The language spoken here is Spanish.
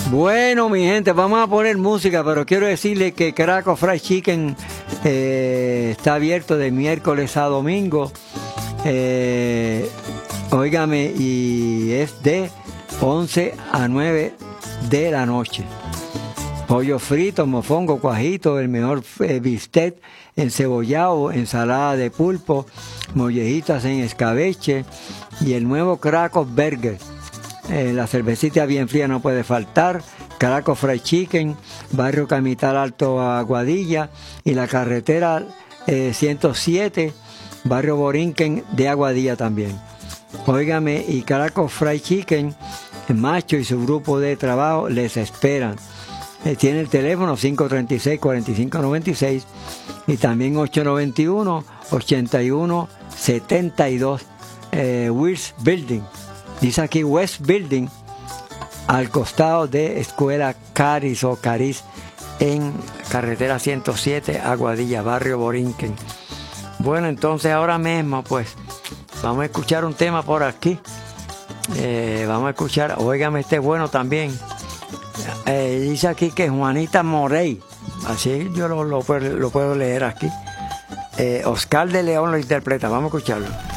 Bueno, mi gente, vamos a poner música, pero quiero decirle que Crackle Fried Chicken está abierto de miércoles a domingo. Óigame, y es de 11 a 9 de la noche. Pollo frito, mofongo, cuajito, el mejor bistec encebollado, ensalada de pulpo, mollejitas en escabeche y el nuevo Crackle Burger. La cervecita bien fría no puede faltar. Crackle Fried Chicken, barrio Camital Alto, Aguadilla, y la carretera 107, barrio Borinquen de Aguadilla también. Óigame, y Crackle Fried Chicken, Macho y su grupo de trabajo les esperan. Tiene el teléfono 536-4596 y también 891-8172, West Building. Dice aquí West Building, al costado de Escuela Caris o Caris, en carretera 107, Aguadilla, barrio Borinquen. Bueno, entonces ahora mismo pues vamos a escuchar un tema por aquí. Vamos a escuchar, óigame, este bueno también. Dice aquí que Juanita Morey, así yo lo puedo leer aquí. Oscar de León lo interpreta, vamos a escucharlo.